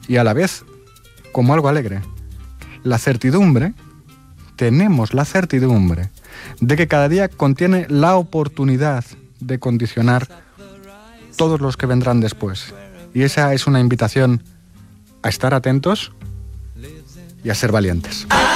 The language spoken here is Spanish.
y a la vez como algo alegre. La certidumbre, tenemos la certidumbre de que cada día contiene la oportunidad de condicionar todos los que vendrán después. Y esa es una invitación a estar atentos y a ser valientes.